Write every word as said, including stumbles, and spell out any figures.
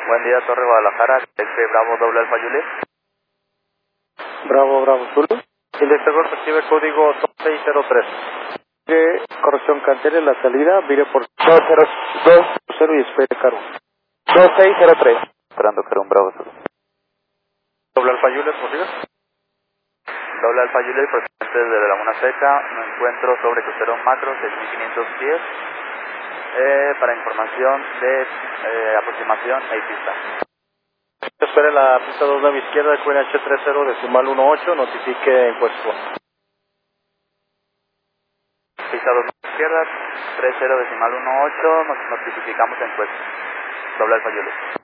Buen día, Torre Guadalajara, este Bravo doble Alfa Juliet. Bravo, Bravo, Zulu. Indexador recibe código dos seis cero tres. Mire, corrección, cancele la salida, mire por dos cero y espere cargo. dos seis cero tres. Esperando que era un Bravo Zulu. Doble Alfa Juliet, ¿por favor? Doble Alfa Juliet, presidente desde Laguna Seca, me encuentro sobre crucero macro seis mil quinientos diez, eh, para información de eh, aproximación e pista. Espere la pista dos nueve izquierda de Q N H treinta decimal dieciocho, notifique encuentro. Pista dos izquierda, treinta decimal dieciocho, nos notificamos encuentro. Doble Alfa Juliet.